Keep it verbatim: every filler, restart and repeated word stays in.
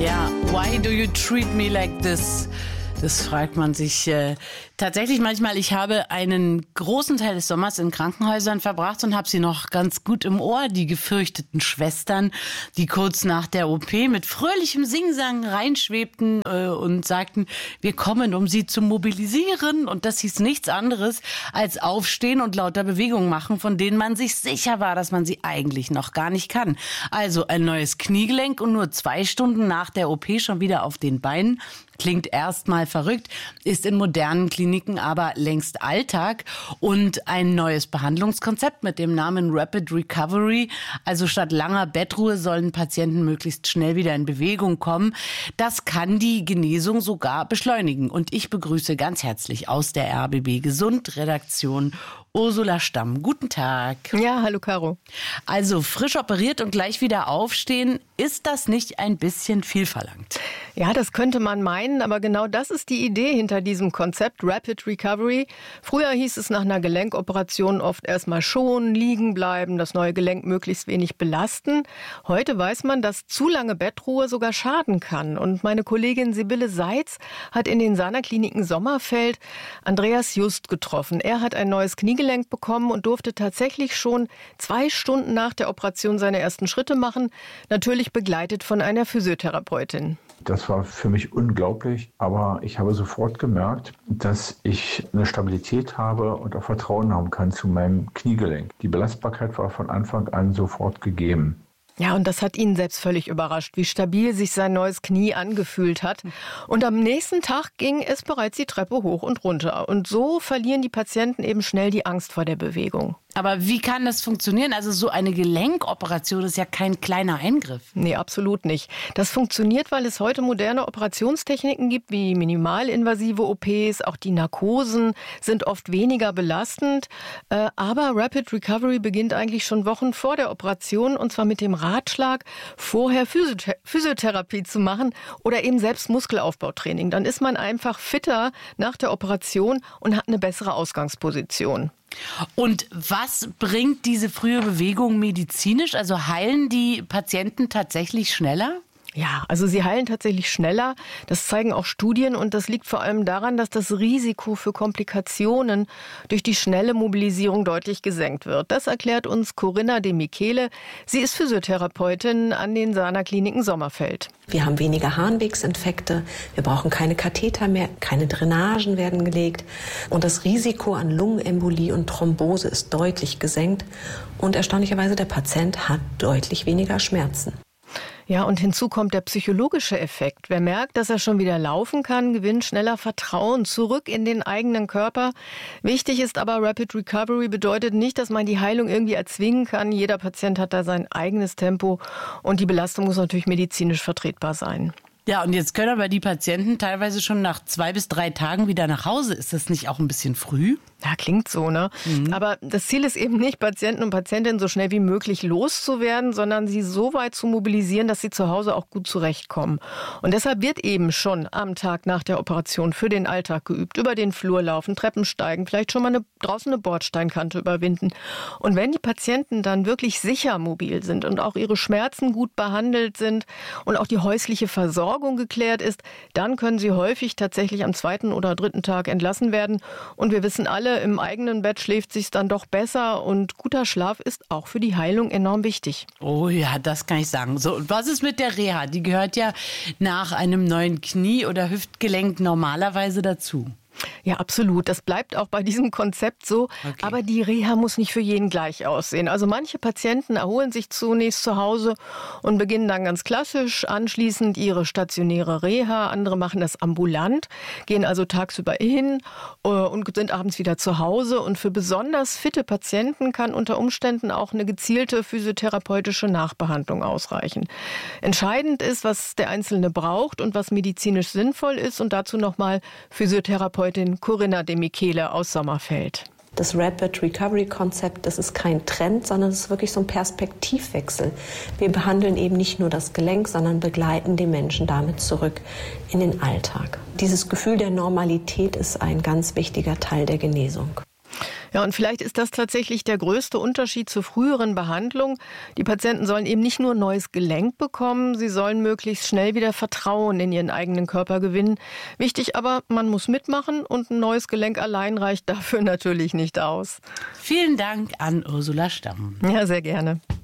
Ja, why do you treat me like this? Das fragt man sich äh, tatsächlich manchmal. Ich habe einen großen Teil des Sommers in Krankenhäusern verbracht und habe sie noch ganz gut im Ohr. Die gefürchteten Schwestern, die kurz nach der O P mit fröhlichem Singsang reinschwebten äh, und sagten, wir kommen, um sie zu mobilisieren. Und das hieß nichts anderes als aufstehen und lauter Bewegungen machen, von denen man sich sicher war, dass man sie eigentlich noch gar nicht kann. Also ein neues Kniegelenk und nur zwei Stunden nach der O P schon wieder auf den Beinen. Klingt erstmal verrückt, ist in modernen Kliniken aber längst Alltag. Und ein neues Behandlungskonzept mit dem Namen Rapid Recovery. Also statt langer Bettruhe sollen Patienten möglichst schnell wieder in Bewegung kommen. Das kann die Genesung sogar beschleunigen. Und ich begrüße ganz herzlich aus der R B B Gesund Redaktion Ursula Stamm. Guten Tag. Ja, hallo Caro. Also frisch operiert und gleich wieder aufstehen, ist das nicht ein bisschen viel verlangt? Ja, das könnte man meinen, aber genau das ist die Idee hinter diesem Konzept Rapid Recovery. Früher hieß es nach einer Gelenkoperation oft erstmal schonen, liegen bleiben, das neue Gelenk möglichst wenig belasten. Heute weiß man, dass zu lange Bettruhe sogar schaden kann. Und meine Kollegin Sibylle Seitz hat in den Sana-Kliniken Sommerfeld Andreas Just getroffen. Er hat ein neues Kniegelenk bekommen und durfte tatsächlich schon zwei Stunden nach der Operation seine ersten Schritte machen, natürlich begleitet von einer Physiotherapeutin. Das war für mich unglaublich, aber ich habe sofort gemerkt, dass ich eine Stabilität habe und auch Vertrauen haben kann zu meinem Kniegelenk. Die Belastbarkeit war von Anfang an sofort gegeben. Ja, und das hat ihn selbst völlig überrascht, wie stabil sich sein neues Knie angefühlt hat. Und am nächsten Tag ging es bereits die Treppe hoch und runter. Und so verlieren die Patienten eben schnell die Angst vor der Bewegung. Aber wie kann das funktionieren? Also so eine Gelenkoperation ist ja kein kleiner Eingriff. Nee, absolut nicht. Das funktioniert, weil es heute moderne Operationstechniken gibt, wie minimalinvasive O Ps. Auch die Narkosen sind oft weniger belastend. Aber Rapid Recovery beginnt eigentlich schon Wochen vor der Operation, und zwar mit dem Ratschlag, vorher Physioth- Physiotherapie zu machen oder eben selbst Muskelaufbautraining. Dann ist man einfach fitter nach der Operation und hat eine bessere Ausgangsposition. Und was bringt diese frühe Bewegung medizinisch? Also heilen die Patienten tatsächlich schneller? Ja, also sie heilen tatsächlich schneller. Das zeigen auch Studien, und das liegt vor allem daran, dass das Risiko für Komplikationen durch die schnelle Mobilisierung deutlich gesenkt wird. Das erklärt uns Corinna De Michele. Sie ist Physiotherapeutin an den Sana-Kliniken Sommerfeld. Wir haben weniger Harnwegsinfekte, wir brauchen keine Katheter mehr, keine Drainagen werden gelegt. Und das Risiko an Lungenembolie und Thrombose ist deutlich gesenkt. Und erstaunlicherweise, der Patient hat deutlich weniger Schmerzen. Ja, und hinzu kommt der psychologische Effekt. Wer merkt, dass er schon wieder laufen kann, gewinnt schneller Vertrauen zurück in den eigenen Körper. Wichtig ist aber, Rapid Recovery bedeutet nicht, dass man die Heilung irgendwie erzwingen kann. Jeder Patient hat da sein eigenes Tempo, und die Belastung muss natürlich medizinisch vertretbar sein. Ja, und jetzt können aber die Patienten teilweise schon nach zwei bis drei Tagen wieder nach Hause. Ist das nicht auch ein bisschen früh? Ja, klingt so, ne? Mhm. Aber das Ziel ist eben nicht, Patienten und Patientinnen so schnell wie möglich loszuwerden, sondern sie so weit zu mobilisieren, dass sie zu Hause auch gut zurechtkommen. Und deshalb wird eben schon am Tag nach der Operation für den Alltag geübt. Über den Flur laufen, Treppen steigen, vielleicht schon mal eine, draußen eine Bordsteinkante überwinden. Und wenn die Patienten dann wirklich sicher mobil sind und auch ihre Schmerzen gut behandelt sind und auch die häusliche Versorgung geklärt ist, dann können sie häufig tatsächlich am zweiten oder dritten Tag entlassen werden. Und wir wissen alle, im eigenen Bett schläft sich's dann doch besser, und guter Schlaf ist auch für die Heilung enorm wichtig. Oh ja, das kann ich sagen. So, und was ist mit der Reha? Die gehört ja nach einem neuen Knie- oder Hüftgelenk normalerweise dazu. Ja, absolut. Das bleibt auch bei diesem Konzept so. Okay. Aber die Reha muss nicht für jeden gleich aussehen. Also manche Patienten erholen sich zunächst zu Hause und beginnen dann ganz klassisch anschließend ihre stationäre Reha. Andere machen das ambulant, gehen also tagsüber hin und sind abends wieder zu Hause. Und für besonders fitte Patienten kann unter Umständen auch eine gezielte physiotherapeutische Nachbehandlung ausreichen. Entscheidend ist, was der Einzelne braucht und was medizinisch sinnvoll ist. Und dazu nochmal Physiotherapeutin Corinna De Michele aus Sommerfeld. Das Rapid Recovery Konzept, das ist kein Trend, sondern es ist wirklich so ein Perspektivwechsel. Wir behandeln eben nicht nur das Gelenk, sondern begleiten die Menschen damit zurück in den Alltag. Dieses Gefühl der Normalität ist ein ganz wichtiger Teil der Genesung. Ja, und vielleicht ist das tatsächlich der größte Unterschied zur früheren Behandlung. Die Patienten sollen eben nicht nur ein neues Gelenk bekommen, sie sollen möglichst schnell wieder Vertrauen in ihren eigenen Körper gewinnen. Wichtig aber, man muss mitmachen und ein neues Gelenk allein reicht dafür natürlich nicht aus. Vielen Dank an Ursula Stamm. Ja, sehr gerne.